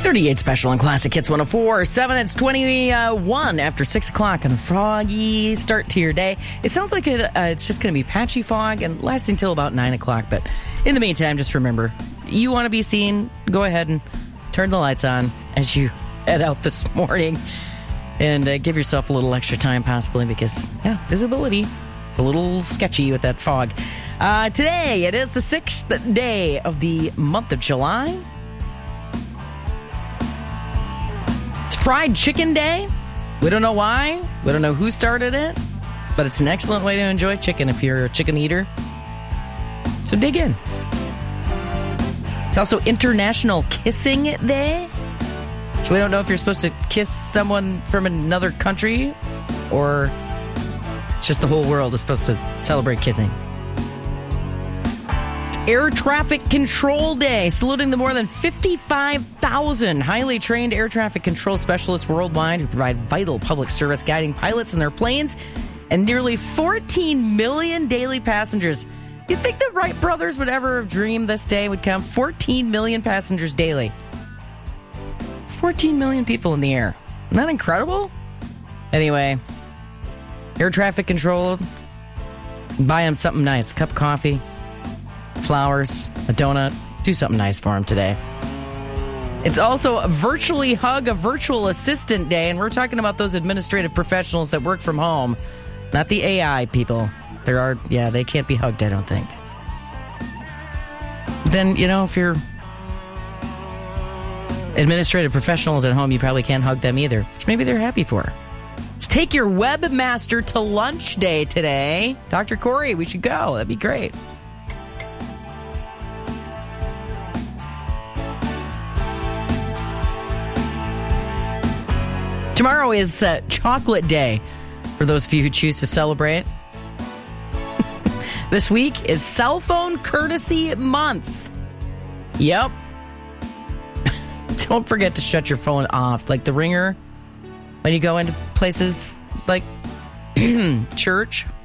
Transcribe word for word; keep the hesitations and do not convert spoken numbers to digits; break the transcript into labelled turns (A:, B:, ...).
A: thirty-eight Special on Classic Hits one oh four point seven. It's twenty-one after six o'clock on a froggy start to your day. It sounds like it, uh, it's just going to be patchy fog and lasting till about nine o'clock. But in the meantime, just remember, you want to be seen, go ahead and turn the lights on as you head out this morning. And uh, give yourself a little extra time, possibly, because, yeah, visibility, it's a little sketchy with that fog. Uh, today, it is the sixth day of the month of July. Fried Chicken Day. We don't know why. We don't know who started it. But it's an excellent way to enjoy chicken if you're a chicken eater. So dig in. It's also International Kissing Day. So we don't know if you're supposed to kiss someone from another country or just the whole world is supposed to celebrate kissing. Air Traffic Control Day, saluting the more than fifty-five thousand highly trained air traffic control specialists worldwide who provide vital public service guiding pilots and their planes and nearly fourteen million daily passengers. Do you think the Wright brothers would ever have dreamed this day would come? fourteen million passengers daily. fourteen million people in the air. Isn't that incredible? Anyway, air traffic control, buy them something nice, a cup of coffee, flowers, a donut. Do something nice for him today. It's also a Virtually Hug a Virtual Assistant Day, and we're talking about those administrative professionals that work from home, not the A I people. There are, yeah, they can't be hugged, I don't think. Then, you know, if you're administrative professionals at home, you probably can't hug them either, which maybe they're happy for. Let's take your webmaster to lunch day today. Doctor Corey, we should go. That'd be great. Tomorrow is uh, Chocolate Day, for those of you who choose to celebrate. This week is Cell Phone Courtesy Month. Yep. Don't forget to shut your phone off, like the ringer, when you go into places like church